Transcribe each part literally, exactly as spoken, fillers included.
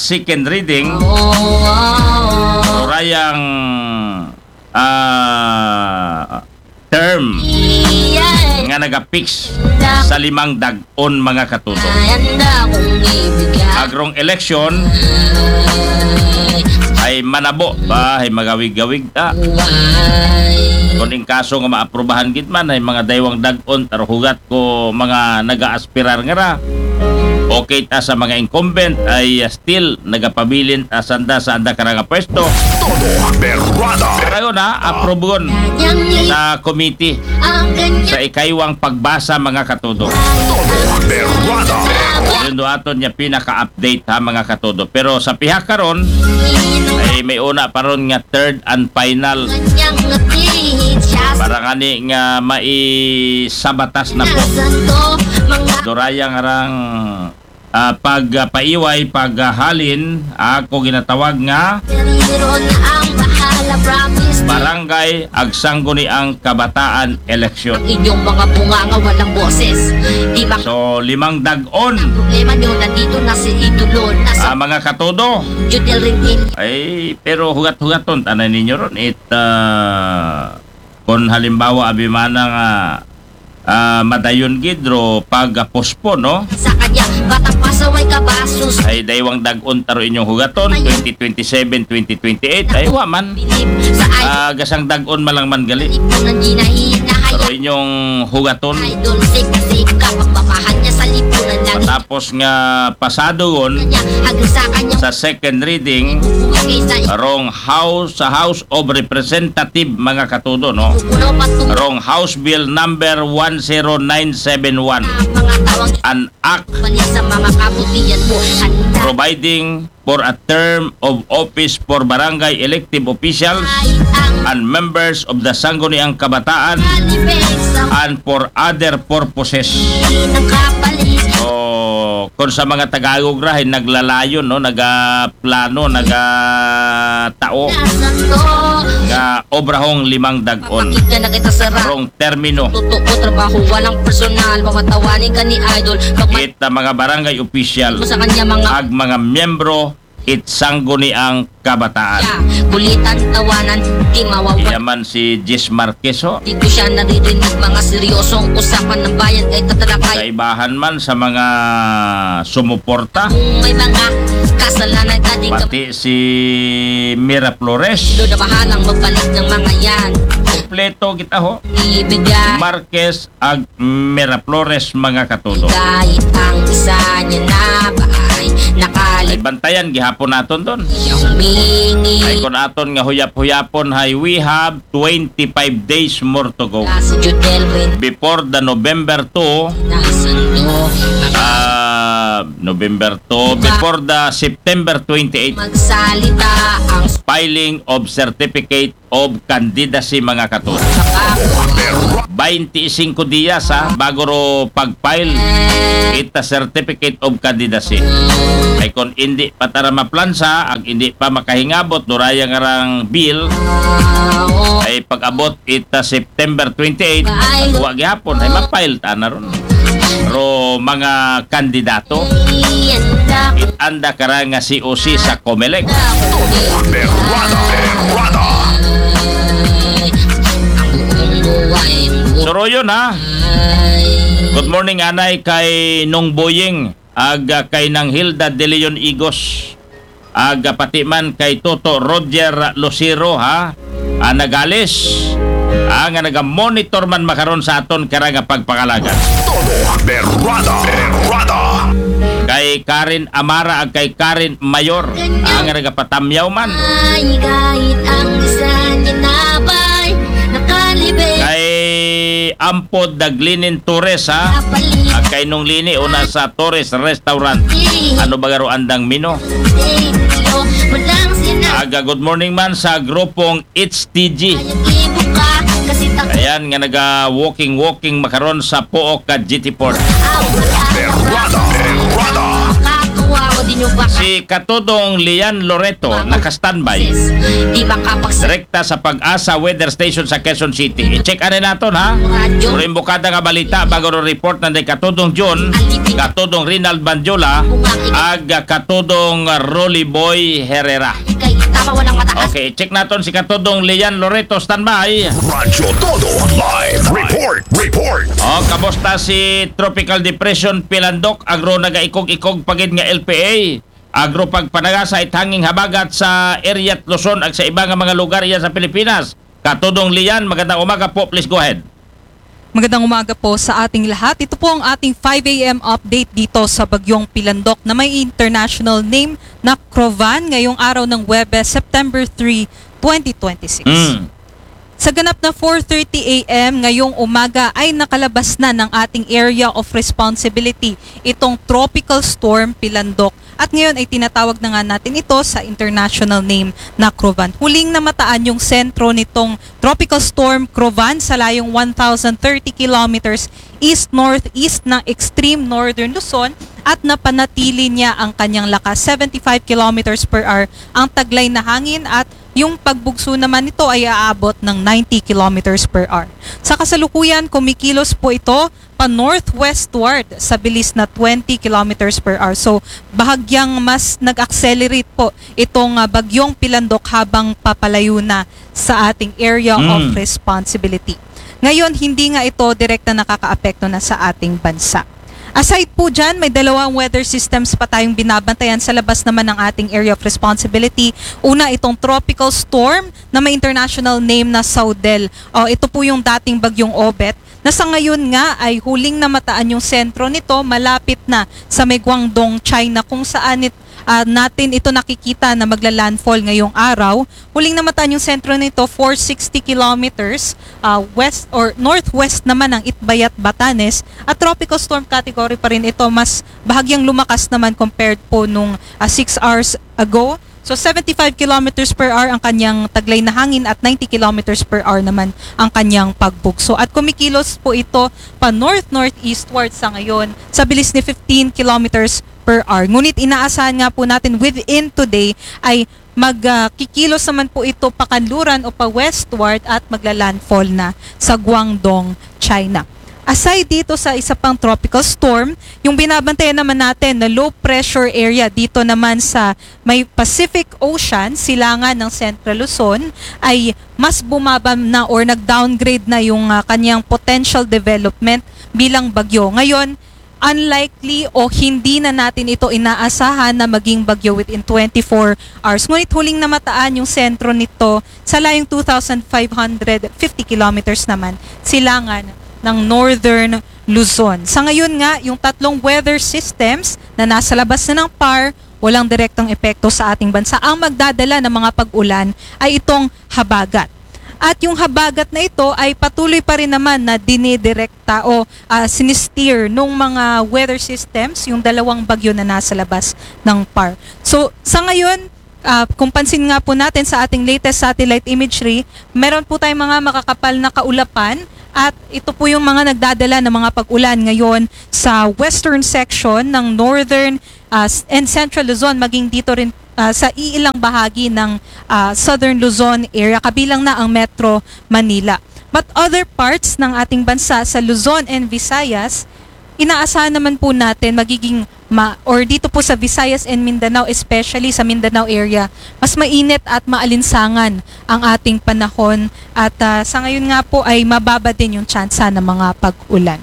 second reading, oh, rayang uh, term yeah, nga nagapix sa limang dag-on mga katudo. handa kong ibigay. Agrong election ay manabo ba ay magawig-gawig ta. Buhay. Kung in kaso nga maaprubahan gid man ay mga daywang dag-on taruhugat ko mga naga-aspirar nga ra. Okay ta sa mga incumbent ay uh, still nagapabilin ta sanda sa anda karang pwesto. Pero na aprobon sa committee sa ikaywang pagbasa mga katudo. Yun do aton niya pinaka-update ha mga katudo. Pero sa pihak karon ay may una pa ron nga third and final para ngani nga maisabatas na po dorayang arang uh, pagpaiway paghalin ako ginatawag nga barangay agsangguni ang kabataan eleksyon. Inyong mga bunga nga walang boses. Di ba So limang dag-on problema nyo nandito na si Idolo na sa ah, mga katudo Judel Ringin. ay pero hugat-hugaton tanan ninyo ron it uh, kung halimbawa abimana nga uh, madayon gidro pag-pospon no Sa kanya, batang pasaway ka basus. ay daywang dag-on taro inyong hugaton twenty twenty-seven twenty twenty-eight ay waman Bilib sa ay. uh, gasang dag-on malang man gali Ipon ang ginahinahay. taro inyong hugaton Idol, sika-sika. Pagmamahan niya sa lipunan lang. tapos nga pasadoon Kanya, haging sa kanya. sa second reading Bumugay sa rong house sa House of Representative mga katudo no ikukunaw patungkol rong House Bill number one zero nine seven one mga tawang an act balik sa mga kabutihan mo. Handa providing for a term of office for barangay elective officials ay ang and members of the Sangguniang Kabataan kalibig sa and for other purposes. ng kapalit. So, kung sa mga Tagalog rahin naglalayon no, nagaplano, nagatao Nasaan to? nga obrahong limang dag-on. Papakita na kita sa rap. Rong termino Totoo trabaho, walang personal. Mamatawanin ka ni Idol. Pag may it mga barangay official mo sa kanya mga ag mga miyembro it Sangguniang Kabataan. ya, kulitan, tawanan, di mawawan. Yaman si Jis Marquez ho. Di ko siya naririnig. Mga seryosong usapan ng bayan ay tatalakay. Kaibahan man sa mga sumuporta. Kung may mga kasalanan ka di ka Pati si Mira Flores. doon na bahalang magbalik ng mga yan. Kompleto kita ho. Ibigay Marquez ag Mira Flores mga katudo. kahit ang isa niya na ba ay Ay nakalip bantayan gihapon naton don. siya humingi. Ay kon aton nga huyap-huyapon hay we have twenty-five days more to go. Kasi Judel rin Before the November two, nasan to mga uh, November two, before the September twenty-eight magsalita ang filing of certificate of candidacy mga katudo. sakakuha. twenty-five días ha, bago ro pag-file ita certificate of candidacy. Ay kung hindi pa tara maplansa, ang hindi pa makahingabot, duraya nga rang bill, ay pag-abot ita September twenty-eight, huwag gihapon, ay ma-file ta na ron. Pero mga kandidato, anda kara nga C O C sa COMELEC. Suro yun ha. Good morning anay kay Nong Boying, aga kay nang Hilda De Leon Igos, aga pati man kay Toto Roger Lucero ha, ah, nagalis ah, nga naga-monitor man makaron sa aton kara nga pagpangalagan. Berrada, berrada. Kay Karen Amara ag kay Karen Mayor, ah, nga nagapatamyaw man. Ay, kahit ang isa niya na ba'y nakalibig. Kay Ampod Daglinin Torres ha, ag kay nung lini una sa Torres Restaurant. Ano ba garo andang mino? Aga good morning man sa grupong It's T G. Ayan nga naga walking walking makaron sa Pook ka G T Port. Si Si Katudong Lian Loreto, naka-standby. Di makapagsa Direkta sa Pag-asa Weather Station sa Quezon City. I-check ano naton ha. radyo. Suring bukada nga balita bago ro report na day Katudong John, Katudong Rinald Banjola, ag Katudong Rolly Boy Herrera. Kay tama walang mataas. Okay, check naton si Katudong Lian Loreto, standby. Radyo Todo Live Report. Report. Oh, kamusta si Tropical Depression Pilandok, agro nagaikog-ikog pagid nga L P A. Agro pagpanagasa it hanging habagat sa area Luzon ag sa ibang nga mga lugar iya sa Pilipinas. Katudong Lian, magandang umaga po. Please go ahead. Magandang umaga po sa ating lahat. Ito po ang ating five a.m. update dito sa Bagyong Pilandok na may international name na Crovan ngayong araw ng Huwebes, September third, twenty twenty-six. Mm. Sa ganap na four thirty a.m. ngayong umaga ay nakalabas na ng ating area of responsibility itong Tropical Storm Pilandok. At ngayon ay tinatawag na nga natin ito sa international name na Crovan. Huling namataan yung sentro nitong Tropical Storm Crovan sa layong one thousand thirty kilometers east-northeast ng extreme northern Luzon at napanatili niya ang kanyang lakas seventy-five kilometers per hour ang taglay na hangin at yung pagbugso naman nito ay aabot ng ninety kilometers per hour. Sa kasalukuyan, kumikilos po ito pa northwestward sa bilis na twenty kilometers per hour. So, bahagyang mas nag-accelerate po itong uh, Bagyong Pilandok habang papalayo na sa ating area Mm. of responsibility. Ngayon, hindi nga ito direkta nakakaapekto na sa ating bansa. Aside po dyan, may dalawang weather systems pa tayong binabantayan sa labas naman ng ating area of responsibility. Una, itong tropical storm na may international name na Saudel. O, ito po yung dating bagyong Obet na sa ngayon nga ay huling namataan yung sentro nito malapit na sa may Guangdong, China kung saan it, ah, natin ito nakikita na magla-landfall ngayong araw. Huling namataan yung sentro nito four hundred sixty kilometers ah, west or northwest naman ng Itbayat, Batanes at tropical storm category pa rin ito, mas bahagyang lumakas naman compared po nung ah, six hours ago. So seventy-five kilometers per hour ang kanyang taglay na hangin at ninety kilometers per hour naman ang kanyang pagbugso. At kumikilos po ito pa north-northeastward sa ngayon sa bilis ni fifteen kilometers per hour. Ngunit inaasahan nga po natin within today ay magkikilos naman po ito pa kanluran o pa westward at magla-landfall na sa Guangdong, China. Aside dito sa isa pang tropical storm, yung binabantayan naman natin na low pressure area dito naman sa may Pacific Ocean, silangan ng Central Luzon, ay mas bumaba na or nag-downgrade na yung uh, kanyang potential development bilang bagyo. Ngayon, unlikely o hindi na natin ito inaasahan na maging bagyo within twenty-four hours. Ngunit huling namataan yung sentro nito sa layong two thousand five hundred fifty kilometers naman, silangan ng Northern Luzon. Sa ngayon nga, yung tatlong weather systems na nasa labas na ng P A R, walang direktang epekto sa ating bansa. Ang magdadala ng mga pag-ulan ay itong habagat. At yung habagat na ito ay patuloy pa rin naman na dinidirekta o uh, sinisteer nung mga weather systems, yung dalawang bagyo na nasa labas ng P A R. So, sa ngayon, Uh, kung pansin nga po natin sa ating latest satellite imagery, meron po tayong mga makakapal na kaulapan at ito po yung mga nagdadala ng mga pag-ulan ngayon sa western section ng northern uh, and central Luzon, maging dito rin uh, sa iilang bahagi ng uh, southern Luzon area, kabilang na ang Metro Manila. But other parts ng ating bansa sa Luzon and Visayas, inaasahan naman po natin magiging ma or dito po sa Visayas and Mindanao, especially sa Mindanao area, mas mainit at maalinsangan ang ating panahon at uh, sa ngayon nga po ay mababa din yung tsansa ng mga pag-ulan.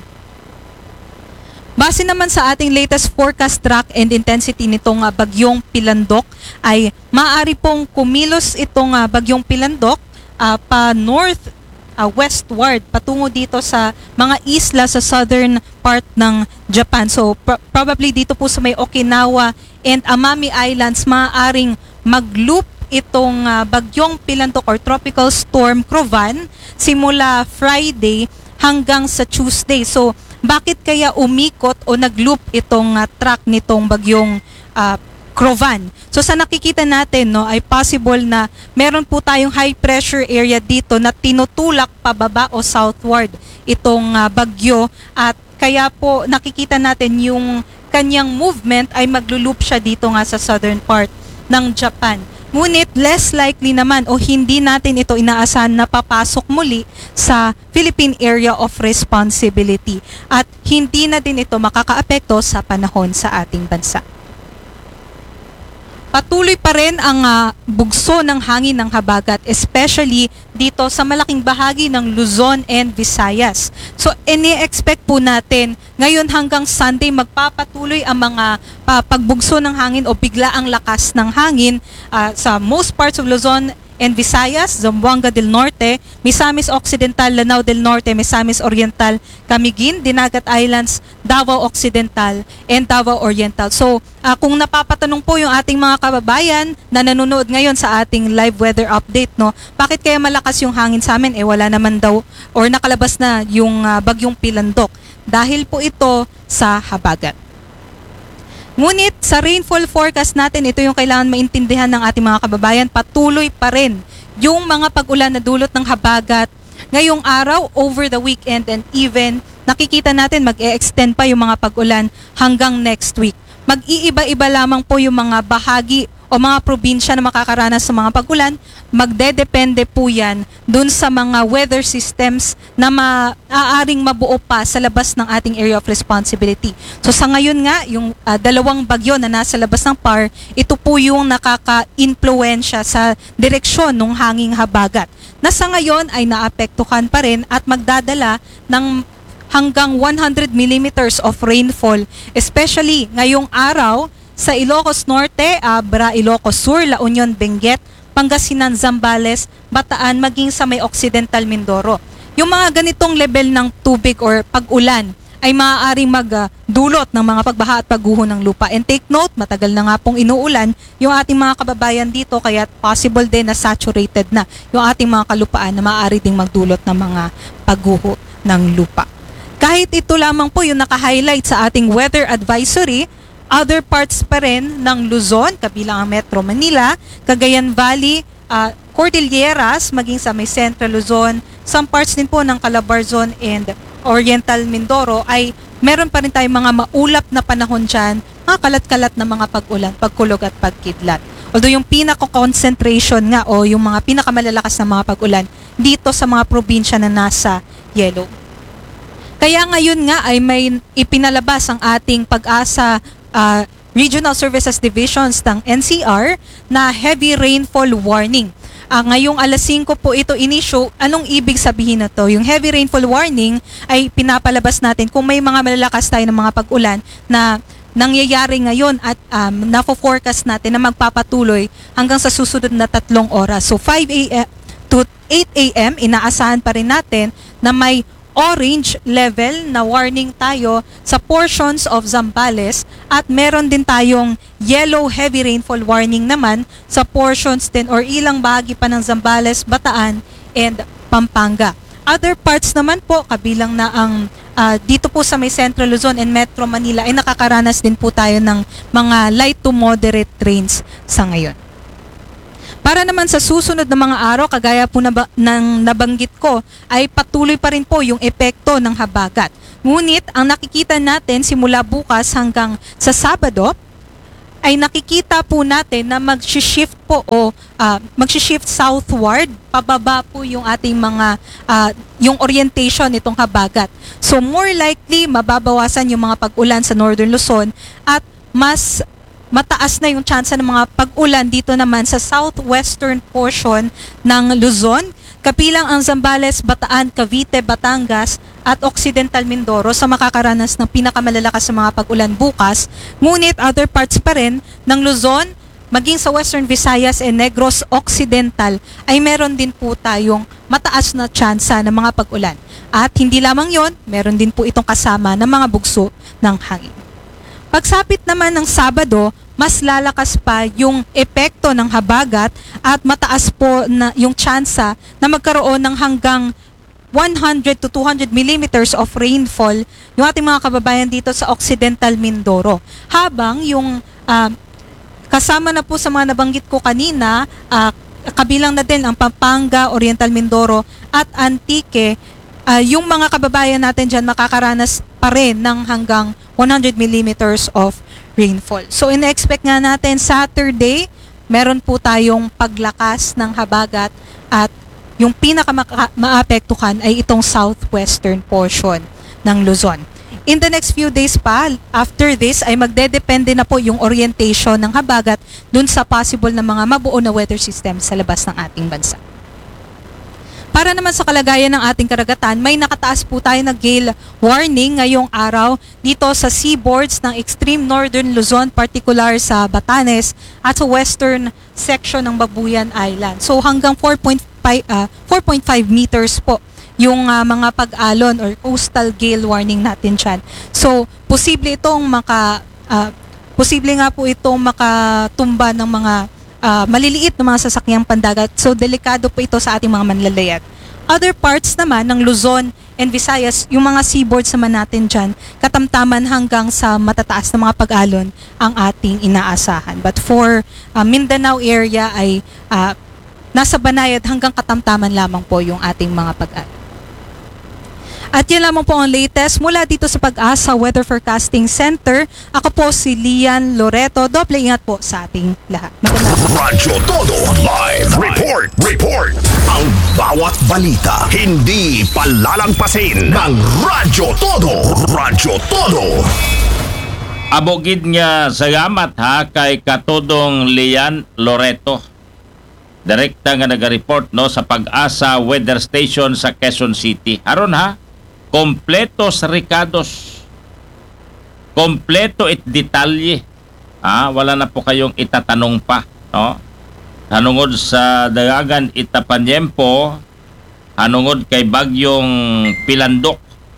Base naman sa ating latest forecast track and intensity nitong uh, bagyong Pilandok ay maaari pong kumilos itong uh, bagyong Pilandok uh, pa north Uh, westward patungo dito sa mga isla sa southern part ng Japan. So pr- probably dito po sa may Okinawa and Amami Islands maaaring mag-loop itong uh, bagyong Pilandok or tropical storm Crovan simula Friday hanggang sa Tuesday. So bakit kaya umikot o nag-loop itong uh, track nitong bagyong uh, Crovan? So sa nakikita natin, no, ay possible na meron po tayong high pressure area dito na tinutulak pababa o southward itong uh, bagyo at kaya po nakikita natin yung kanyang movement ay maglo-loop siya dito nga sa southern part ng Japan. Ngunit less likely naman o hindi natin ito inaasahan na papasok muli sa Philippine Area of Responsibility at hindi na din ito makakaapekto sa panahon sa ating bansa. Patuloy pa rin ang uh, bugso ng hangin ng habagat, especially dito sa malaking bahagi ng Luzon and Visayas. So, ini-expect po natin ngayon hanggang Sunday magpapatuloy ang mga uh, pagbugso ng hangin o bigla ang lakas ng hangin uh, sa most parts of Luzon and Visayas, Zamboanga del Norte, Misamis Occidental, Lanao del Norte, Misamis Oriental, Camiguin, Dinagat Islands, Davao Occidental, and Davao Oriental. So, uh, kung napapatanong po yung ating mga kababayan na nanonood ngayon sa ating live weather update, no, bakit kaya malakas yung hangin sa amin? Eh, wala naman daw or nakalabas na yung uh, bagyong Pilandok. Dahil po ito sa habagat. Ngunit sa rainfall forecast natin, ito yung kailangan maintindihan ng ating mga kababayan, patuloy pa rin yung mga pag-ulan na dulot ng habagat ngayong araw, over the weekend, and even nakikita natin mag-e-extend pa yung mga pag-ulan hanggang next week. Mag-iiba-iba lamang po yung mga bahagi o mga probinsya na makakaranas sa mga pag-ulan, magdedepende po yan dun sa mga weather systems na maaaring mabuo pa sa labas ng ating area of responsibility. So sa ngayon nga, yung uh, dalawang bagyo na nasa labas ng P A R, ito po yung nakaka-influensya sa direksyon ng hanging habagat na sa ngayon ay naapektuhan pa rin at magdadala ng hanggang one hundred millimeters of rainfall, especially ngayong araw sa Ilocos Norte, Abra, Ilocos Sur, La Union, Benguet, Pangasinan, Zambales, Bataan, maging sa may Occidental Mindoro. Yung mga ganitong level ng tubig or pag-ulan ay maaaring magdulot ng mga pagbaha at pagguho ng lupa. And take note, matagal na nga pong inuulan yung ating mga kababayan dito, kaya possible din na saturated na yung ating mga kalupaan na maaari ding magdulot ng mga pagguho ng lupa. Kahit ito lamang po yung naka-highlight sa ating weather advisory, other parts pa rin ng Luzon, kabilang ang Metro Manila, Cagayan Valley, uh, Cordilleras, maging sa may Central Luzon, some parts din po ng Calabarzon and Oriental Mindoro ay meron pa rin tayong mga maulap na panahon dyan, mga kalat-kalat na mga pag-ulan, pagkulog at pagkidlat. Although yung pinaka-concentration nga o yung mga pinakamalalakas na mga pag-ulan dito sa mga probinsya na nasa yellow. Kaya ngayon nga ay may ipinalabas ang ating Pag-asa Uh, Regional Services Divisions ng N C R na heavy rainfall warning. Uh, ngayong alas singko po ito inisyo. Anong ibig sabihin na to? Yung heavy rainfall warning ay pinapalabas natin kung may mga malalakas tayo ng mga pag-ulan na nangyayari ngayon at um, nafo-forecast natin na magpapatuloy hanggang sa susunod na tatlong oras. So five a.m. to eight a.m. inaasahan pa rin natin na may orange level na warning tayo sa portions of Zambales at meron din tayong yellow heavy rainfall warning naman sa portions din or ilang bahagi pa ng Zambales, Bataan and Pampanga. Other parts naman po, kabilang na ang uh, dito po sa may Central Luzon and Metro Manila ay nakakaranas din po tayo ng mga light to moderate rains sa ngayon. Para naman sa susunod na mga araw, kagaya po na ba, ng nabanggit ko, ay patuloy pa rin po yung epekto ng habagat. Ngunit ang nakikita natin simula bukas hanggang sa Sabado, ay nakikita po natin na mag-shift po o uh, mag-shift southward, pababa po yung ating mga, uh, yung orientation nitong habagat. So more likely, mababawasan yung mga pag-ulan sa Northern Luzon at mas mataas na yung tsansa ng mga pag-ulan dito naman sa southwestern portion ng Luzon, kabilang ang Zambales, Bataan, Cavite, Batangas at Occidental Mindoro sa makakaranas ng pinakamalalakas sa mga pag-ulan bukas. Ngunit other parts pa rin ng Luzon, maging sa Western Visayas and Negros Occidental ay meron din po tayong mataas na tsansa ng mga pag-ulan. At hindi lamang yon, meron din po itong kasama ng mga bugso ng hangin. Pagsapit naman ng Sabado, mas lalakas pa yung epekto ng habagat at mataas po na yung tsansa na magkaroon ng hanggang one hundred to two hundred millimeters of rainfall yung ating mga kababayan dito sa Occidental Mindoro. Habang yung uh, kasama na po sa mga nabanggit ko kanina, uh, kabilang na din ang Pampanga, Oriental Mindoro at Antique, uh, yung mga kababayan natin dyan makakaranas pa rin ng hanggang one hundred millimeters of rainfall. So in-expect nga natin Saturday, meron po tayong paglakas ng habagat at yung pinaka-maapektuhan ay itong southwestern portion ng Luzon. In the next few days pa, after this, ay magdedepende na po yung orientation ng habagat dun sa possible na mga mabuo na weather system sa labas ng ating bansa. Para naman sa kalagayan ng ating karagatan, may nakataas po tayo na gale warning ngayong araw dito sa seaboards ng extreme northern Luzon, particular sa Batanes at sa western section ng Babuyan Island. So hanggang four point five, uh, four point five meters po yung uh, mga pag-alon or coastal gale warning natin dyan. So, posible itong maka, uh, posible nga po itong makatumba ng mga uh, maliliit na mga sasakyang pandagat. So, delikado po ito sa ating mga manlalayag. Other parts naman ng Luzon and Visayas, yung mga seaboards naman natin dyan, katamtaman hanggang sa matataas na mga pag-alon ang ating inaasahan. But for uh, Mindanao area ay uh, nasa banayad hanggang katamtaman lamang po yung ating mga pag-alon. At yan lamang po ang latest mula dito sa Pag-asa Weather Forecasting Center. Ako po si Lian Loreto. Doble ingat po sa ating lahat. Magandang Radyo Todo Live Report. Report. Ang bawat balita hindi palalampasin ng Radyo Todo. Radyo Todo. Abogid nga salamat ha kay Katodong Lian Loreto. Direkta nga nag-report no sa Pag-asa Weather Station sa Quezon City. Aron ha, kompletos ricados. Kompleto it detalye. Ah, wala na po kayong itatanong pa, no? Hanungod sa dagagan itapanyempo, hanungod kay bagyong Pilandok.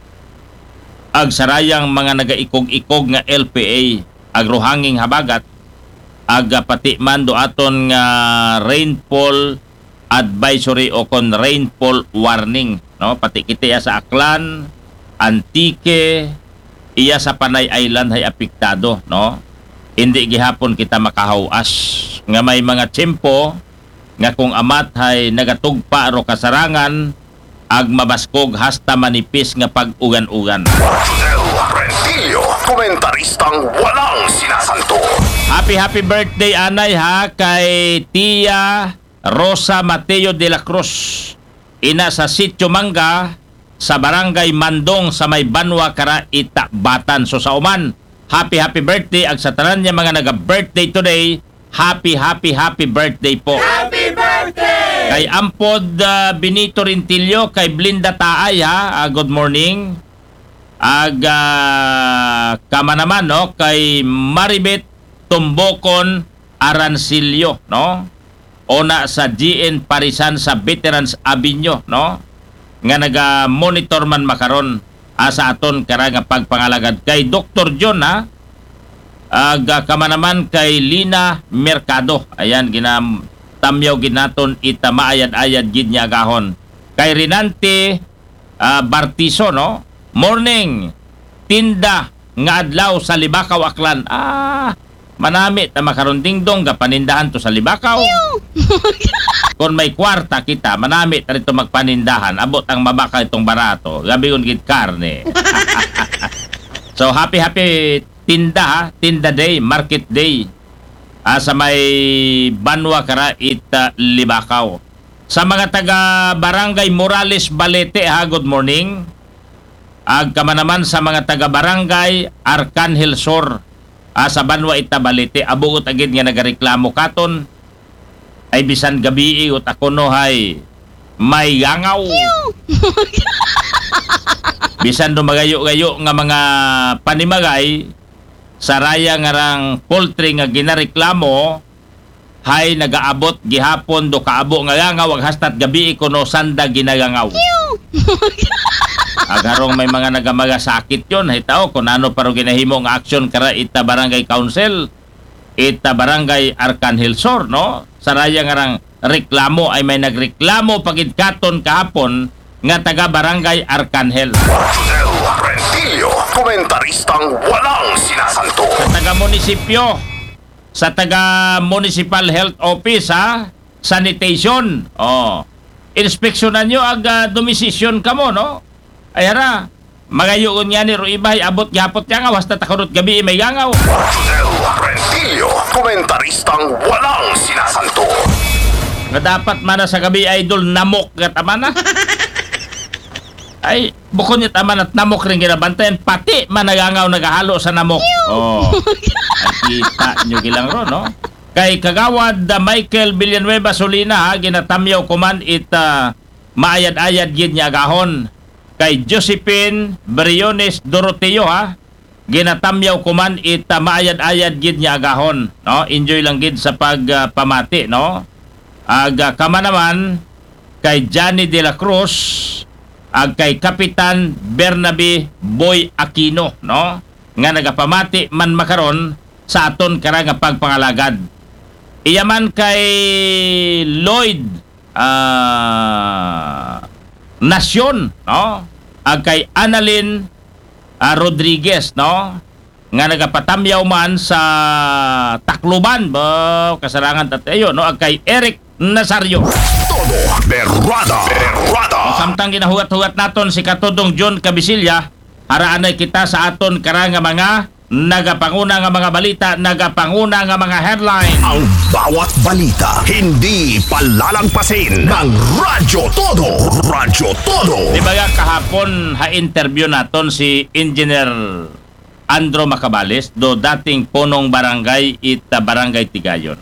Ag sarayang mga nagaikog-ikog nga L P A, agruhanging habagat, aga pati man do aton nga rainfall advisory o kon rainfall warning, no? Pati kiti sa Aklan, Antique, iya sa Panay Island hay apektado, no? Hindi gihapon kita makahawas nga may mga tiyempo nga kung amat hay nagatugpa ro kasarangan ag mabaskog hasta manipis nga pag-ugan-ugan. Rodel Rentillo, komentaristang walang sinasanto. Happy happy birthday anay ha kay Tia Rosa Mateo de la Cruz. Ina sa Sitio Manga sa Barangay Mandong sa may Banwa Kara Itabatan. So sa uman, happy happy birthday ag sa tanan niya mga naga-birthday today. Happy happy happy birthday po. Happy birthday. Kay Ampod uh, Benito Rentillo, kay Blinda Taay ha. Uh, good morning. Ag uh, kama naman no kay Maribet Tumbokon Arancillo, no? Ona sa G N Parisan sa Veterans Avenue, no? Nga naga-monitor man makaron asa aton kara nga pagpangalagad kay Doctor John ha. Ag uh, kama naman kay Lina Mercado. Ayan ginam tamyaw ginaton ita maayad-ayad gid niya agahon. Kay Rinante uh, Bartiso, no? Morning. Tinda nga adlaw sa Libakaw Aklan. Ah, manami ta makaron dingdong ga panindahan to sa Libakaw. Kung may kwarta kita, manami ta rito magpanindahan. Abot ang mabaka itong barato. Gabi gid karne. So happy happy tinda ha, tinda day, market day. Ah, sa may Banwa Kara ita Libakaw. Sa mga taga Barangay Morales Balete ha, good morning. Ag kama naman sa mga taga Barangay Arcangel Sur ah, sa Banwa Itabalite, abuot agid nga nagareklamo katon ay bisan gabi ut ako no hay may gangaw. Bisan dumagayo-gayo nga mga panimagay sa raya nga rang poultry nga ginareklamo hay nagaabot gihapon do kaabo nga gangaw ag hastat gabi kuno sanda ginagangaw. Agarong may mga nagamaga sakit yon hay tao kung ano paro ginahimo nga action kara ita Barangay Council, ita Barangay Arcangel Sur, no? Saraya nga rang reklamo ay may nagreklamo pagid katon kahapon nga taga Barangay Arcangel. Rodel Rentillo, komentaristang walang sinasanto. Sa taga munisipyo, sa taga Municipal Health Office ha, sanitation. Oh. Inspeksyonan nyo ag uh, domisisyon kamo, no? Ay hara, Magayoon nga ni Ruibay, abot yapot niya nga, wasta takunot gabi may gangaw. Del Rentillo, komentaristang walang sinasanto. Nga dapat mana sa gabi idol namok nga tama na. Ay, bukod niya tama at namok rin ginabantayan, pati managangaw nagahalo sa namok. Oh, ay kita nyo gilang ro, no? Kay kagawad da Michael Villanueva Solina, ha, ginatamyaw kuman it uh, maayad-ayad gid niya agahon. Kay Josephine Briones Doroteo, ha, ginatamyaw kuman it uh, maayad-ayad gid niya agahon, no? Enjoy lang gid sa pagpamati, uh, no? Ag uh, kama naman kay Johnny de la Cruz, ag kay Kapitan Bernabe Boy Aquino, no? Nga nagapamati man makaron sa aton kara nga pagpangalagad. Iyaman kay Lloyd uh, Nasyon, no? Ag kay Annalyn uh, Rodriguez, no? Nga nagapatamyaw man sa Tacloban, bo kasarangan tatayo, no? Ag kay Eric Nazario. Todo berrada, berrada. Samtang ginahugat-hugat naton si Katudong John Cabisilya, haraanay kita sa aton kara nga mga nagapanguna nga mga balita, nagapanguna nga mga headline. Ang bawat balita hindi palalagpasin ng Radyo Todo. Radyo Todo. Di ba nga kahapon ha-interview naton si Engineer Andro Macabalis, do dating punong barangay ita Barangay Tigayon.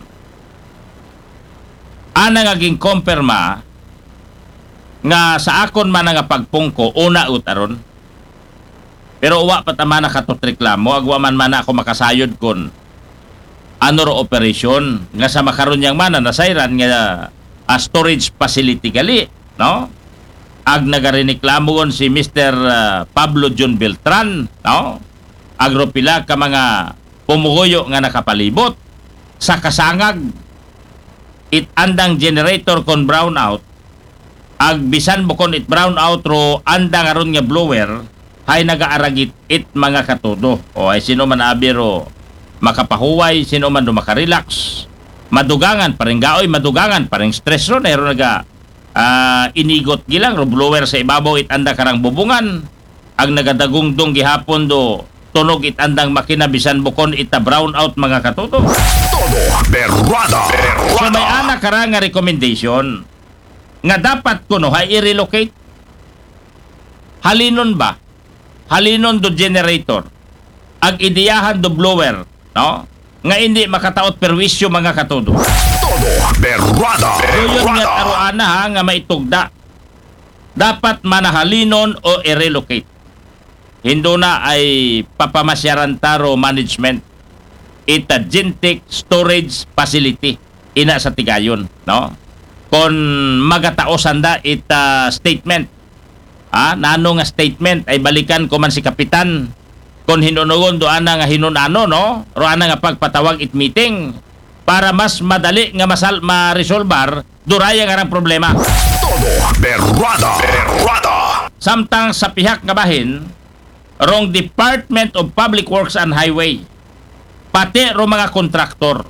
Ana nga ging kumpirma nga sa akon man nga pagpungko una utaron. Pero uwa pa tama na katot reklamo, agwa man man ako makasayod kon ano ro operasyon nga sa makaron yang mana nasayran nga uh, storage facility gali, no? Ag nagariniklamon si Mister uh, Pablo John Beltran, no? Agropila ka mga pumugoyo nga nakapalibot sa kasangag it andang generator kon brownout, ag bisan mo kon it brownout ro andang aron nga blower hay nagaaragit it mga katudo. O ay sino man abiro makapahuway, sino man do makarelax, madugangan paring gaoy, madugangan paring stress ro na naga uh, inigot gilang ro blower sa ibabaw it anda karang bubungan, ag nagadagungdong gihapon do tunog it andang makina bisan bukon ita brown out mga katuto. Todo berrada, berrada. So may ana kara nga recommendation nga dapat kuno hay i-relocate. Halinon ba? Halinon do generator. Ag idiyahan do blower, no? Nga hindi makataot perwisyo mga katudo. Todo berrada, Doyon nga berrada. taruana ha nga maitugda. Dapat manahalinon o i-relocate. Hindo na ay papamasyaran taro management ita Gentic Storage Facility ina sa Tigayon, no? Kon magataosan da ita statement. Ah, nano nga statement ay balikan ko man si kapitan. Kon hinunugon do ana nga hinunano, no? Ro ana nga pagpatawag it meeting para mas madali nga masal ma-resolbar duraya nga rang problema. Todo berrada, berrada. Samtang sa pihak nga bahin, rong Department of Public Works and Highway, pati ro mga kontraktor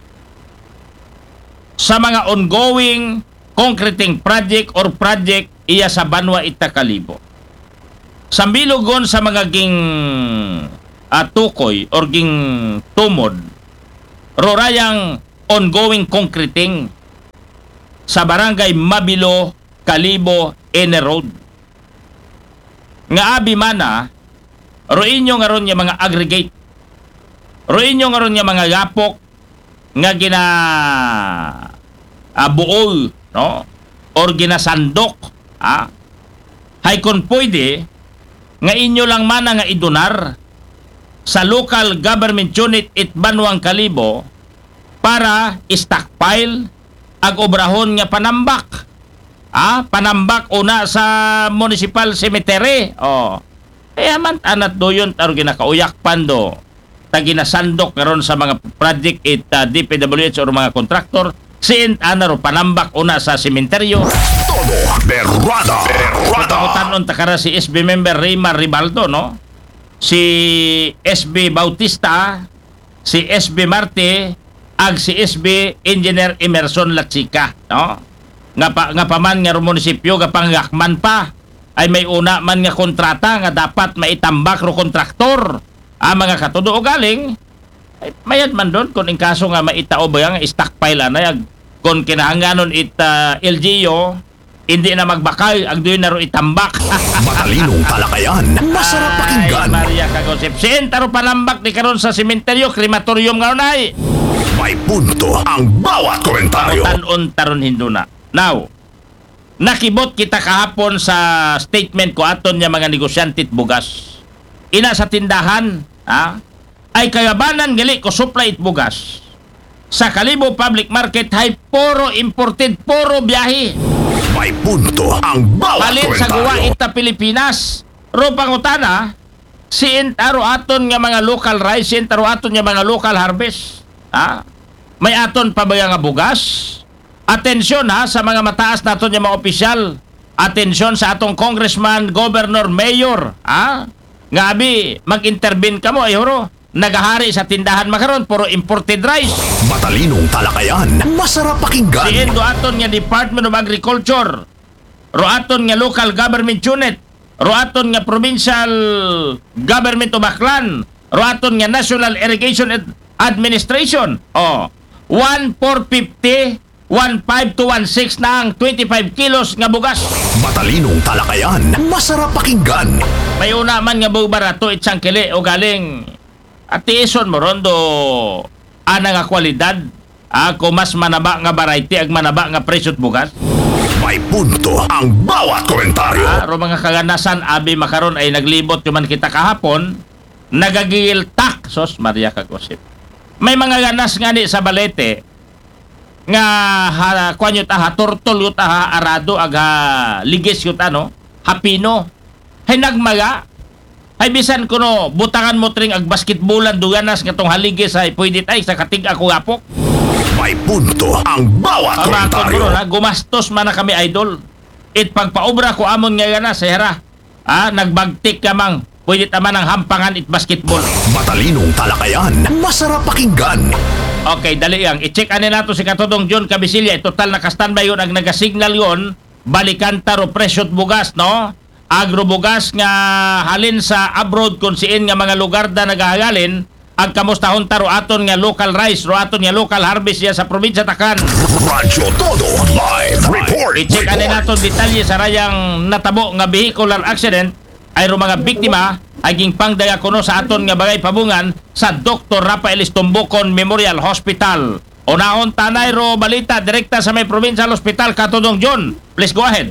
sa mga ongoing concreting project or project iya sa Banwa Itakalibo. Sa bilugon sa mga ging uh, tukoy or ging tumod, rorayang ongoing concreting sa barangay Mabilo, Kalibo, Ene Road. Nga abi mana, roin nyo nga ron yung mga aggregate. Roin nyo nga ron yung mga gapok nga gina uh, buol, no? Or ginasandok. Ah? Hay kon pwede, nga inyo lang mana nga idonar sa local government unit it Banwang Kalibo para stockpile ag obrahon nga panambak. Ah, panambak una sa municipal cemetery. Oh. Kaya man anat doyon taro ginakauyak pando. Ta ginasandok karon sa mga project it uh, D P W H or mga contractor sin anaro panambak una sa sementeryo. Todo berrada, berrada. Kutakutan takara si S B member Raymar Ribaldo, no? Si S B Bautista, si S B Marte, ag si S B Engineer Emerson Lachica, no? Nga pa, nga paman nga munisipyo nga panggakman pa ay may una man nga kontrata nga dapat maitambak ro kontraktor. Ang mga katudo o galing, ay mayad man doon kung in kaso nga maitao ba nga stockpile anay kung kinahanganon it uh, L G U hindi na magbakay ang doon na ro itambak. Matalinong talakayan, masarap pakinggan. Ay, Maria Kagosip. Siin taro panambak ni karon sa sementeryo, krematorium nga unay. May punto ang bawat komentaryo. Tanon taron hinduna. Now, nakibot kita kahapon sa statement ko aton nga mga negosyante bugas. Ina sa tindahan, ha? Ay kayabanan gali ko supply it bugas. Sa Kalibo Public Market hay puro imported, puro biyahe. May punto ang bawat Palit sa guwa komentaryo. ita Pilipinas. Ro pangutana, si intaro aton nga mga local rice, si intaro aton nga mga local harvest. Ha? May aton pa ba nga bugas? Atensyon ha sa mga mataas naton nga mga opisyal. Atensyon sa atong congressman, governor, mayor. Ha? Ngabi, mag-intervene ka mo, ay horo. Nagahari sa tindahan makaron, puro imported rice. Matalinong talakayan, masarap pakinggan. Si Endo aton nga Department of Agriculture, ro aton nga local government unit, ro aton nga provincial government of Aklan, ro aton nga National Irrigation Ad- Administration. Oh, one four fifty, one five to one six na ang twenty-five kilos nga bugas. Matalinong talakayan, masarap pakinggan. May una man nga buong barato itsang kili o galing at tiison mo rondo ana nga kwalidad. Ako mas manaba nga variety ag manaba nga presyo't bugas. May punto ang bawat komentaryo. Aro mga kaganasan abi makaron ay naglibot yung man kita kahapon nagagiltak sos Maria Kagosip. May mga ganas nga ni sa balete nga ha, kwan yun ta ha turtol yun ta ha arado ag ha ligis yun ta no hapino hay nagmaga ay bisan ko no butangan mo tring ag basketballan duganas nga tong haligis ay pwede tay sa katig ako gapok. May punto ang bawat Amakon komentaryo. ko na, gumastos man na kami idol. It pagpaobra ko amon nga gana sa hera. Ah, nagbagtik ka mang. Pwede taman ang hampangan it basketball. Matalinong talakayan, masarap pakinggan. Okay, dali yang. I-check ani nato si Katodong John Cabisilya. Total naka-standby yun. Ang nagasignal yun, balikan taro presyot bugas, no? Agro bugas nga halin sa abroad kung siin nga mga lugar na nagahagalin. Ang kamustahon taro aton nga local rice, ro aton nga local harvest ya sa probinsya Takan. Radyo Todo Live Report. I-check ani Report. naton detalye sa rayang natabo nga vehicular accident ay ro mga biktima ay ging pangdaya kuno sa aton nga bagay pabungan sa Doctor Rafael Estumbukon Memorial Hospital. Unahon tanay ro balita direkta sa may provincial hospital Katodong John. Please go ahead.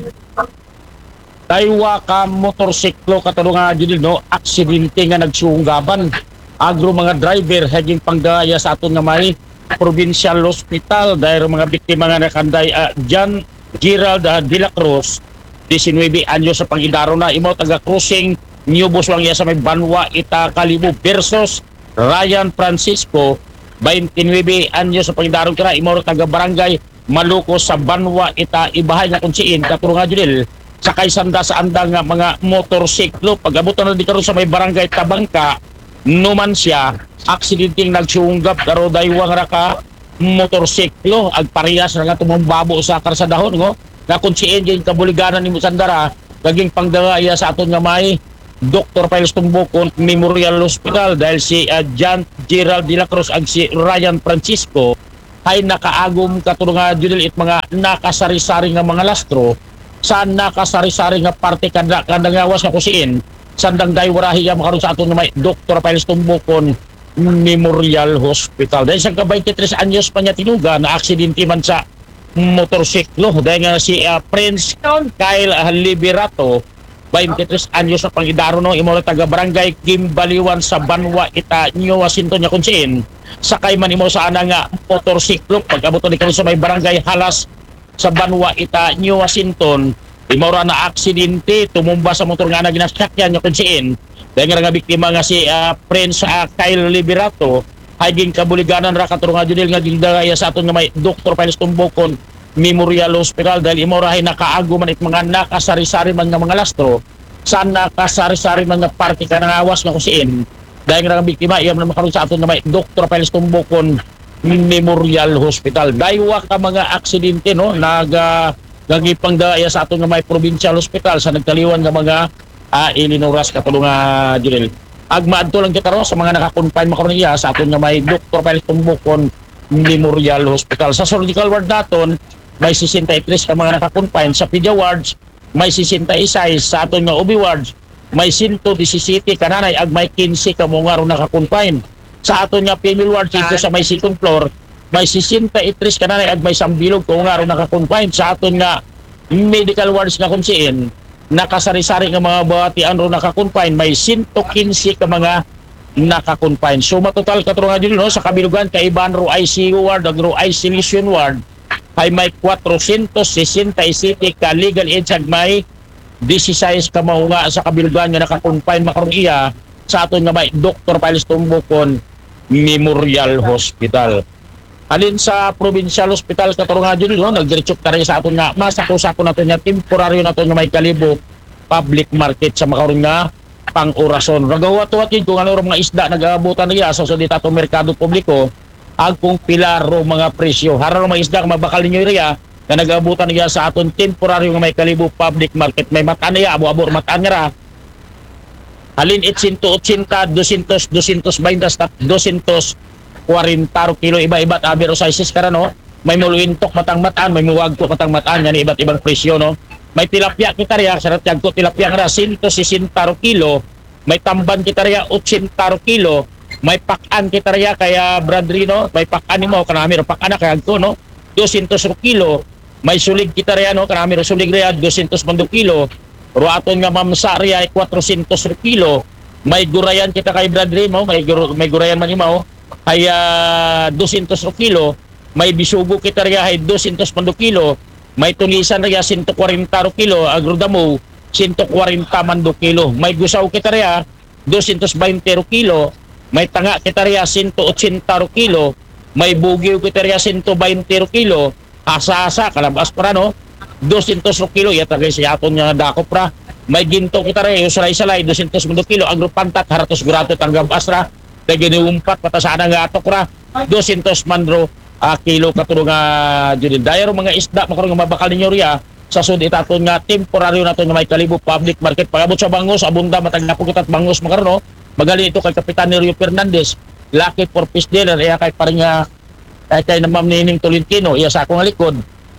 Daywa ka motorsiklo katulong nga dyan no, aksidente nga nagsunggaban. Agro mga driver haging pangdaya sa aton nga may provincial hospital dahil mga biktima nga nakanday uh, John Gerald uh, de la Cruz, nineteen anyos sa pangidaro na imo taga crossing New Buswang ya sa may Banwa Ita Kalibo versus Ryan Francisco, twenty-nine anyos sa pangidaro kira imo taga barangay Maluko sa Banwa Ita Ibahay nga kunsiin katulong nga dyan sakay sanda sa andang nga mga motorsiklo pag-abutan na di karon sa may barangay Tabangka numan siya aksidenteng nagsunggap karo daywang raka motorsiklo ag parehas na nga tumumbabo sa karsadahon ngo na kunsiin din kabuliganan ni Musandara naging pangdaya sa aton nga may Doctor Piles Tumbukon Memorial Hospital dahil si uh, John Gerald de la Cruz ag si Ryan Francisco ay nakaagom katulong nga dili it mga nakasari-sari nga mga lastro saan nakasari-sari nga parte kada kada ngawas nga kusiin sandang daywarahi nga makaroon sa aton nga may Doctor Piles Tumbukon Memorial Hospital. Dahil sa twenty-three anyos pa niya tinuga na aksidente man sa motorsiklo dahil nga si uh, Prince Kyle uh, Liberato twenty-three anyos sa pangidaro no imo taga barangay Kimbaliwan sa Banwa Ita New Washington nya kunsiin sakay man imo sa ana nga motorsiklo pag-abot ni kanus sa may barangay Halas sa Banwa Ita New Washington imo ra na aksidente tumumba sa motor nga na ginasakyan nya kunsiin dahil nga biktima nga si uh, Prince uh, Kyle Liberato haging kabuliganan ra katulong nga dili nga gindaya sa aton nga may Doctor Piles Tumbukon Memorial Hospital dahil imo ra nakaago man it mga nakasari-sari man nga mga lastro saan nakasari-sari man nga parte ka nga awas nga kusiin dahil nga biktima iya man makaroon sa aton nga may Doctor Piles Tumbukon Memorial Hospital. Daywa ka mga aksidente no nag uh, gagipang daya sa aton nga may provincial hospital sa nagtaliwan nga mga uh, ilinoras katulong nga Junel. Agmaadto lang kita ro sa mga naka-confine makaron iya sa aton nga may Doctor Piles Tumbukon Memorial Hospital. Sa surgical ward naton may sixty-three ka mga naka-confine, sa pedia wards may sixty-six, sa aton nga O B wards may one hundred seventeen kananay ag may fifteen ka mga ro naka-confine. Sa aton nga female wards dito sa may second floor may sixty-three kananay ag may sambilog kung nga ro naka-confine. Sa aton nga medical wards nga kunsiin nakasari-sari nga mga batian ro naka-confine may one hundred fifteen ka mga naka-confine. So matotal katro nga dito no sa kabilugan kay iban ro I C U ward ag ro isolation ward ay may four hundred sixty-seven ka legal age ag may sixteen ka maunga sa kabilugan nga naka-confine makaron iya sa aton nga may Doctor Piles Tumbukon Memorial Hospital. Alin sa provincial hospital katuro nga dito no nagdiretso ta rin sa aton nga masako-sako naton nga temporaryo naton nga may kalibo public market sa makaron nga pang-orason. Ragawat-wat yun kung ano ro mga isda nag-aabutan niya sa so dito merkado publiko ag kung pila ro mga presyo. Hara ro mga isda nga mabakal ninyo iriya nga nag-aabutan niya sa aton temporaryo nga may kalibo public market. May mataan niya abo-abo mataan nga ra. Alin one eighty, two hundred, two hundred, two twenty, two forty kilo iba-iba abiro sizes kara no. May muluintok matang-mataan, may muwagto matang-mataan yan iba't ibang presyo no. May tilapia kita riya sa ratiyag ko tilapia nga one hundred sixty kilo, may tamban kita riya eighty kilo, may pakan kita riya kaya Bradley no, may pakan mo kanami ro pakan kaya ko no two hundred kilo, may sulig kita riya no kanami ro sulig riya two hundred kilo, ro aton nga mamsa riya four hundred kilo, may gurayan kita kay Bradley mo, may gur may gurayan man imaw ay uh, two hundred kilo, may bisugo kita riya ay two hundred kilo, may tulisan riya one hundred forty kilo, agrodamo one hundred forty man do kilo, may gusaw kita riya two hundred twenty kilo, may tanga kita riya one hundred eighty kilo, may bugyo kita riya one hundred twenty kilo, asa-asa kalabas para no two hundred kilo yata kay siya aton nga dakop ra, may ginto kita riya usalay-salay two hundred kilo, agropantat haratos gurato tanggap asra kay giniumpat patasana nga atok ra two hundred man ro uh, kilo katulong nga Junil. Dayaro mga isda makaroon nga mabakal ninyo riya sa sud itaton nga temporaryo naton nga may kalibo public market. Pagabot sa bangos abunda matag napog itat bangos makaroon no. Magali ito kay Kapitan Nerio Fernandez, lucky for fish dealer iya kay parang nga eh, kay na Ma'am Nining Tolentino iya sa akong likod.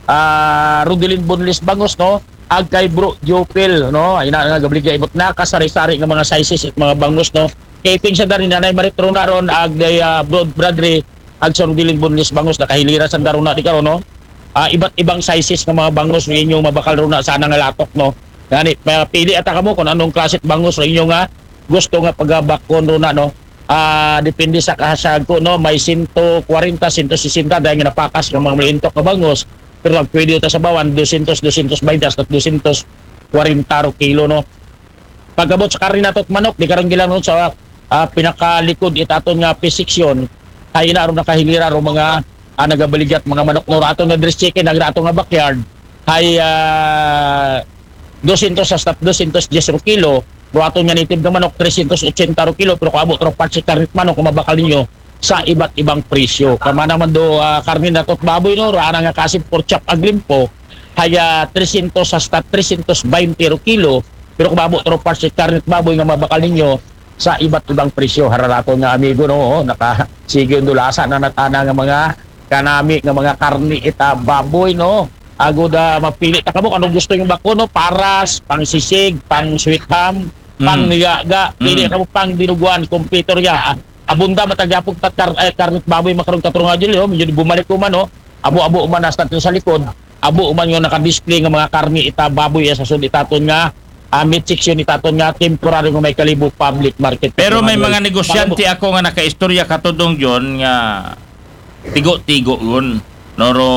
Uh, Rudelin Bonlis bangos no, ag kay Bro Jopel no, ay na nga gabliga ibot na kasari-sari nga mga sizes at mga bangos no. Kaping sa darin nanay maritro na ron ag day uh, Broad Bradley ag sa Rudelin Bonlis bangos nakahilira sa daron na di karon no. Uh, iba't ibang sizes ng mga bangos ng inyong mabakal ron na sana nga latok no. Gani pili ata kamo kung anong klase bangos ng inyong nga gusto nga pagabakon ron na no. Ah uh, depende sa kahasag ko no, may one forty, one sixty dahil nga napakas ng mga malintok na bangos. Pero ang pwede ito sa bawan two hundred, two twenty at two forty kilo no. Pagabot sa karin natot manok di karon gilang no sa uh, pinakalikod itaton nga P-section ay na ron nakahilira ro mga uh, nagabaligat mga manok no aton nga dress chicken nagrato nga backyard ay uh, two hundred hasta two hundred ten kilo. Ro aton nga native nga manok three hundred eighty kilo, pero kung abot ro patsi karit manok kung mabakal ninyo sa iba't ibang presyo. Kama naman do uh, karne na tot baboy no, rana nga kasip pork chop ag limpo ay uh, three hundred hasta three hundred twenty kilo, pero kung abot ro patsi karit baboy nga mabakal ninyo sa iba't ibang presyo. Hararato nga amigo no, naka sige dulasa na natana nga mga kanami nga mga karne ita baboy no. Ago da mapili ta kamo anong gusto yung bako no, paras, pang sisig, pang sweet ham, pang Mm. niyaga, pili Mm. kamo pang dinuguan, computer ya. Abunda matagyapog tat kar eh, karnit baboy makarong tatrong adyo no, medyo bumalik ko man no. Abo-abo man nasta sa likod. Abo man yung naka-display nga mga karne ita baboy sa sud itaton nga uh, meat section itaton nga temporary nga may kalibo public market. Pero may mga negosyante ako nga nakaistorya katudong yon nga tigo-tigo yun noro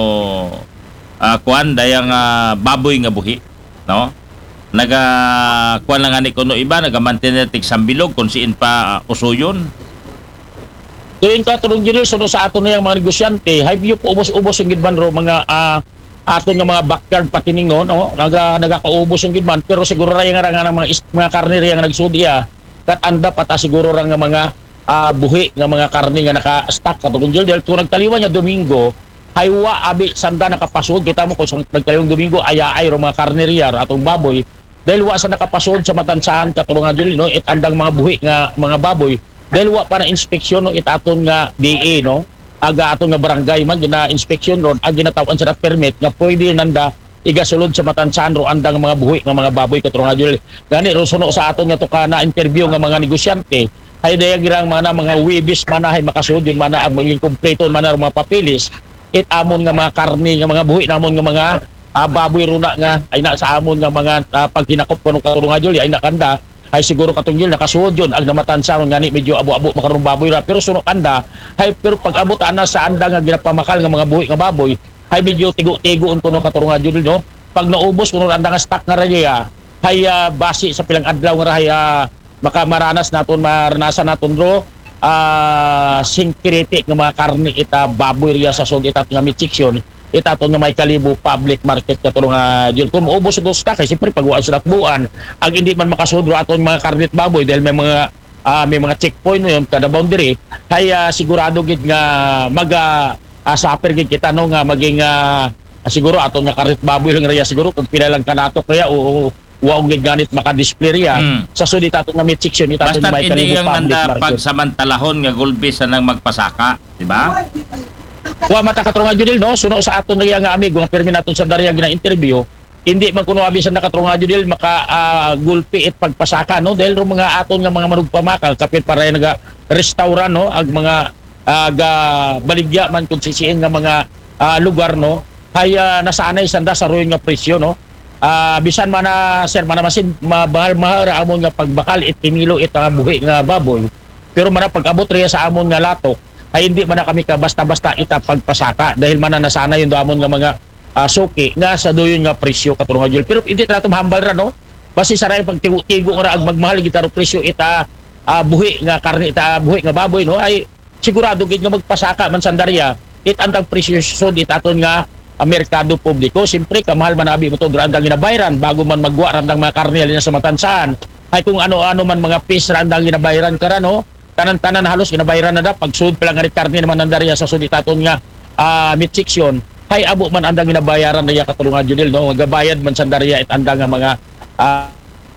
uh, kuan dayang uh, baboy nga buhi no, naga kuan lang ani kuno iba naga mantener tig sambilog kung siin pa uh, usuyon. Tuwing katulong dito so sa ato na yung mga negosyante hay biyo po ubos-ubos yung gidman ro mga uh, ato nga mga backyard patining no, no? naga nagakaubos yung gidman, pero siguro ra nga nga mga is, mga karne nga nagsudya kat anda pata siguro ra nga mga uh, buhi nga mga karne nga naka-stock katulong dito kung nagtaliwan niya Domingo haywa abi sanda nakapasod kita mo kung sa nagkayong Domingo ayaay ro mga karneriya atong baboy dahil wa sa nakapasod sa matansahan katulungan dili no it andang mga buhi nga mga baboy dahil wa pa na inspeksyon no it aton nga D A no aga aton nga barangay man gina inspeksyon ron ag ginatawan sa permit nga pwede nanda igasulod sa matansahan ro andang mga buhi nga mga baboy katulungan dili gani ro suno sa aton nga to kana interview nga mga negosyante hay daya girang mga mga wibis manahay makasud yun mana ang maging kompleto mana mga papilis it amon nga mga karne nga mga buhi namon nga mga uh, baboy runa nga ay na sa amon nga mga uh, pag hinakop kuno katulungan dili ay nakanda ay siguro katong yun nakasuod yun ang namatansahan ngani medyo abo-abo makarong baboy ra pero suno kanda hay pero pag abot ana sa anda nga ginapamakal nga mga buhi nga baboy hay medyo tigo-tigo unto no katulungan dili no pag naubos kuno anda nga stock nga raya hay uh, basi sa pilang adlaw nga hay uh, makamaranas naton maranasan naton ro uh, singkiriti nga mga karne ita baboy riya sa sud ita nga mitseksyon ita to nga may kalibo public market katulong nga uh, kung maubos dos stock kay siyempre pag sa buwan ang hindi man makasud ro aton mga karne at baboy dahil may mga uh, may mga checkpoint no yun kada boundary hay uh, sigurado gid nga maga uh, saper gid kita no nga maging uh, siguro aton nga karne at baboy lang riya siguro kung pila lang kanato kaya o wow gid ganit maka-display riya Mm. sa sud ita to nga mitseksyon ita to Basta may hindi kalibo yung public nanda market pagsamantalahon nga gulbis sa nang magpasaka, di ba? wa mata katrungan judil no suno sa aton riya nga amigo nga permi naton sa dariya gina interview hindi man kuno abi sa nakatrungan judil maka uh, gulpi it pagpasaka no dahil ro mga aton nga mga manugpamakal kapit para naga restaurant no ag mga uh, ga baligya man kun sisiin nga mga uh, lugar no hay uh, nasanay sanda sa royon nga presyo no uh, bisan man na sir man masin mahal-mahal ra amon nga pagbakal it kimilo it uh, buhi nga baboy pero man pag-abot riya sa amon nga latok ay hindi man na kami ka basta-basta ita pagpasaka dahil man na nasana yung damon nga mga uh, suki nga sa doyon nga presyo katulong nga pero hindi nato mahambal ra no basi saray pag tigo-tigo ra ag magmahal gitaro presyo ita uh, buhi nga karne ita buhi nga baboy no ay sigurado gid nga magpasaka man sandarya it andang presyo sud it aton nga uh, merkado publiko siyempre kamahal man abi mo to andang ginabayran bago man magwa randang mga karne alin sa matansahan ay kung ano-ano man mga piece randang ginabayran kara no tanan-tanan halos ginabayaran na da pag sud pala nga karne naman nandariya sa sud itaton nga uh, mitseksyon hay abo man andang ginabayaran na katulungan judil no gabayad man sandariya it andang nga mga uh,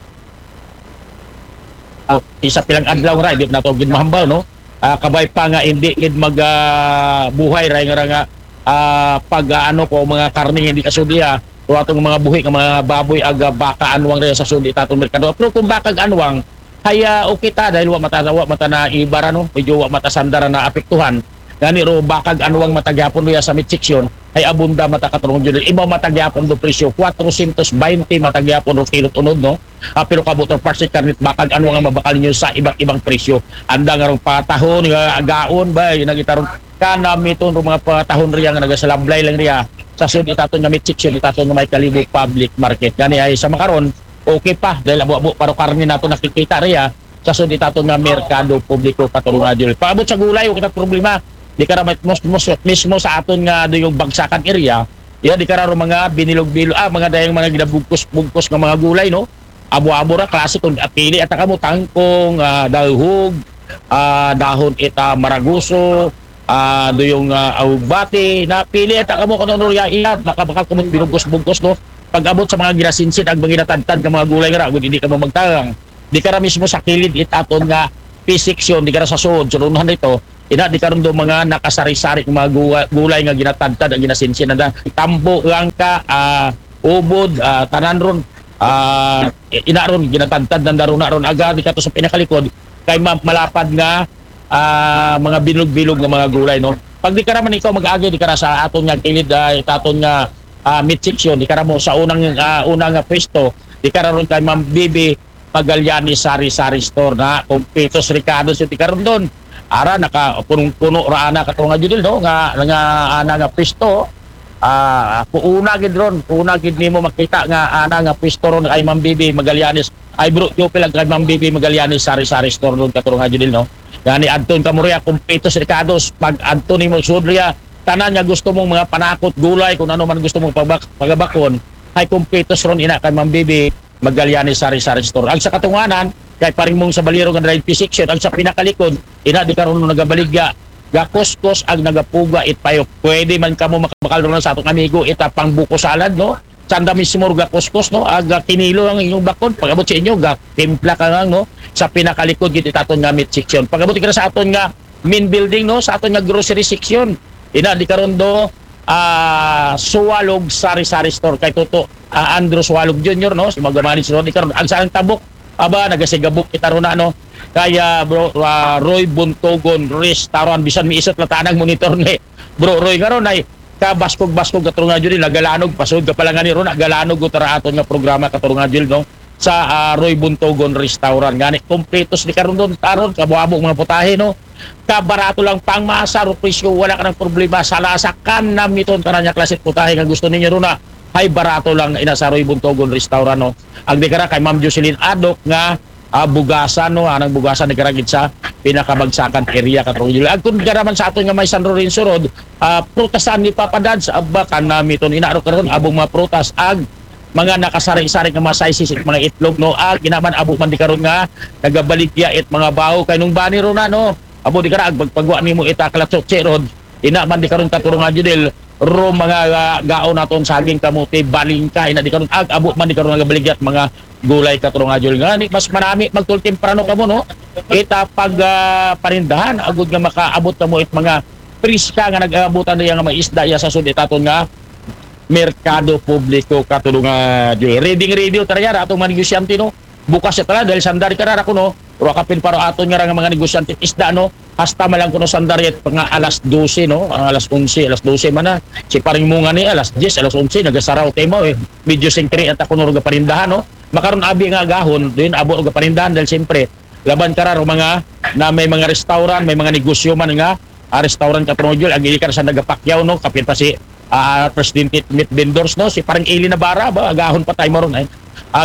uh, isa pilang adlaw ra di na to gid mahambaw no uh, kabay pa nga hindi gid mag uh, buhay ra nga nga uh, pag uh, ano ko mga karne hindi kasudiya o atong mga buhi nga mga baboy aga baka anwang ra sa sud itaton merkado pero kung bakag anwang kaya okay ta dahil wa mata wa mata na ibara no medyo wa mata sandara na apektuhan gani ro bakag anwang matagyapon luya sa mitseksyon ay abunda mata katulong jud iba matagyapon do presyo four twenty matagyapon ro kilot unod no ah, pero kabuto parsit karnit bakag anwang nga mabakal niyo sa ibang ibang presyo anda nga ro patahon nga agaon ba nagitaron kana miton ro mga patahon riya nga nagasalablay lang riya sa sud itaton nga mitseksyon itaton nga may kalibo public market gani ay sa makaron okay pa dahil abo-abo paro karne nato nakikita riya sa sud itaton nga merkado publiko katulungan jud paabot sa gulay kita problema di kara mismo, mismo sa aton nga do yung bagsakan area ya di kara ro mga binilog-bilog ah mga dayang mga ginabugkos-bugkos nga mga gulay no abo-abo ra klase kun apili at kamo tangkong uh, dahog uh, dahon ita maraguso uh, do yung uh, aubati na pili at kamo kuno ya iya makabakal kamo binugkos-bugkos no pag-abot sa mga ginasinsin ang mga ginatantad ng mga gulay nga kung hindi ka mo magtangang di ka mismo sa kilid itaton nga P-section di ka sa suod surunan nito ina di ka rin do mga nakasari-sari ng mga gulay nga ginatantad ang ginasinsin na tambo lang ka uh, ubod uh, tanan ron uh, ina ron ginatantad ng daron na ron aga di ka to sa pinakalikod kay malapad nga uh, mga bilog-bilog ng mga gulay no pag di ka naman ikaw mag-agi di ka sa aton nga kilid uh, itaton nga Uh, mitseksyon di kara mo sa unang uh, unang uh, pwesto di kara ron kay Ma'am Bibi Magallanes sari-sari store na Compitos Ricardo so di karon doon ara naka punong-puno ra ana katong nga judil no nga nga ana nga pwesto ah uh, una gid ron una gid nimo makita nga ana nga pwesto ron kay Ma'am Bibi Magallanes ay bro yo pila kay Ma'am Bibi Magallanes sari-sari store doon katong nga judil no gani adton kamurya Compitos Ricardo pag adton nimo sudriya tanan nga gusto mong mga panakot gulay kung ano man gusto mong pagbak pagabakon ay kumpitos ron ina kay Ma'am Bibi Magallanes sari-sari store ang sa katunganan kay paring mong sa baliro nga drive P-section ang sa pinakalikod ina di karon nagabaligya gakustos ang nagapuga itpayo. Pwede man kamo makakalro na sa atong amigo ita pang buko salad no. Sanda mismo ga kuskus no, aga kinilo ang inyong bakon. Pagabot sa inyo ga timpla ka lang no sa pinakalikod gid itaton nga meat section. Pagabot ka na sa aton nga main building no, sa aton nga grocery section. Ina di karon do ah Suwalog sari-sari store kay Toto uh, Andrew Suwalog Junior no, si magamanage ron di karon ang saan tabok aba nagasigabok kita ron na no. Kaya bro uh, Roy Buntogon Restaurant bisan miisot latanag monitor ni bro Roy karon ay kabaskog-baskog katong nga jud nagalanog pasod ka pala nga ni ron nagalanog utara aton nga programa katong nga jud no sa uh, Roy Buntogon Restaurant gani kompletos ni karon don taron kabuabog mga putahe no kabarato lang pangmasa ro presyo wala ka ng problema sa lasa kan namiton karanya klase putahe nga gusto ninyo ron na ay barato lang ina sa Roy Buntogon Restaurant no ang di kara kay Ma'am Jocelyn Adok nga uh, bugasan no anang bugasan ni karagit sa pinakabagsakan area katong jud ag kun garaman sa aton nga may San Lorenzo Road uh, prutasan ni Papa Dad sa abba kan namiton inaaro karon abong mga prutas ag mga nakasari-sari nga mga sizes at mga itlog no ag ginaman abo man di karon nga nagabaligya it mga bawo kay nung bani ro na no abo di kara ag pagpagwa nimo ita kalatsoche rod ina man di karon katurong nga judel ro mga uh, gaon naton saging kamote balingka ina di karon ag abo man di karon nagabaligya at mga gulay katurong nga judel nga ni mas marami magtul temprano kamo no ita pag uh, parindahan agud nga makaabot kamo it mga priska nga nag-aabutan niya nga mga isda ya sa sud itaton nga merkado publiko katulong nga uh, reading radio tarayara atong mga negosyante no bukas ya tala dahil sandari karara ko no ro kapin para aton nga nga mga negosyante isda no hasta malang kuno sandari at mga alas dose no ang alas onse alas dose man na si paring munga ni alas diyes alas onse nagasaraw temo eh medyo sentri at ako no ga parindahan no makaron abi nga gahon din abo ga parindahan dahil siyempre laban kararo mga na may mga restaurant may mga negosyo man nga uh, restaurant katronjol ang ilikar sa nagapakyaw no kapin pa si uh, presidente meat vendors no si parang Eli Navarra ba agahon pa tayo maron eh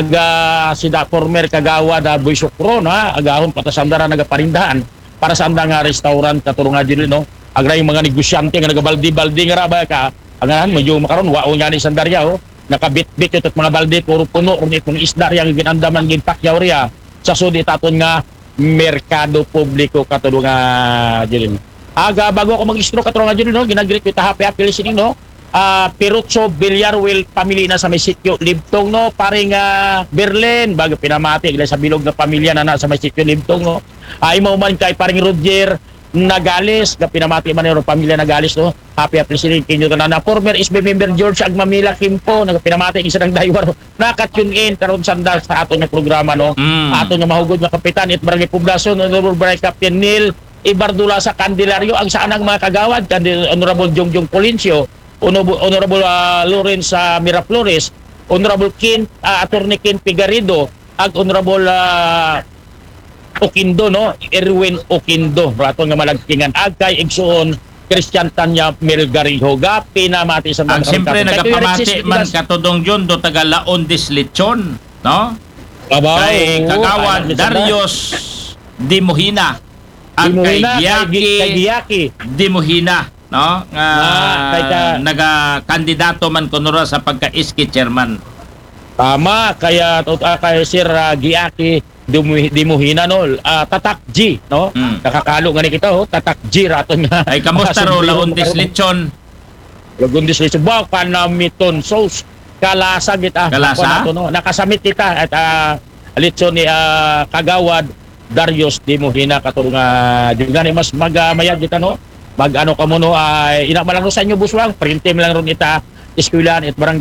aga si da former kagawa da Boy Sukro na agahon pa ta sandara nagaparindahan para sa anda nga restaurant katulong nga dili no agra yung mga negosyante nga nagabaldi-baldi nga ra ba ka angahan medyo makaron wao nga ni sandarya oh nakabit-bit ito mga balde puro puno ron itong isda yang ginandaman ginpakyaw riya sa sudi taton nga merkado publiko katulong nga dili aga bago ako mag-istro katulong nga dili no ginagreet with happy happy listening no Uh, Pirutso Villarwell family na sa may sityo Libtong no paring uh, Berlin bago pinamati sa bilog na pamilya na na sa may sityo Libtong no ay uh, man kay paring Roger Nagales ga pinamati man yung pamilya Nagales no happy happy listening kinyo na na former S B member George Agmamila Kimpo nag pinamati isa ng daywar naka-tune in karon sandal sa aton nga programa no mm. aton nga mahugod nga kapitan it barangay Poblacion Honorable Barangay Captain Neil Ibardula sa Candelario ang saanang mga kagawad Honorable Jongjong Polincio Honorable uh, Lawrence uh, Miraflores, Honorable Kin, uh, Attorney Kin Figarido, ag Honorable uh, Okindo, no? Erwin Okindo, rato nga malagkingan, ag kay Igsoon, Christian Tanya Melgariho, ga pinamati sa mga ang siyempre nagapamati man katudong yun do taga Laon Dislechon, no? Babaw, kay Kagawan Darius Dimuhina, ag kay Giyaki, kay Giyaki Dimuhina, no nga ah, naga-kandidato man kunura sa pagka-iski chairman tama kaya uh, kay Sir uh, Giaki Dimuhina no uh, Tatak G no mm. nakakalo nga ni kita oh Tatak G raton nga ay kamusta ro Laon Dislechon Laon Dislechon ba panamiton sauce kalasa kita kalasa nato, no? Nakasamit kita at uh, lechon ni uh, Kagawad Darius Dimuhina katong nga uh, gani mas magamayad kita no mag ano ka mo no ay uh, ina malang sa inyo buswang printe lang ron ita eskwelahan at barangay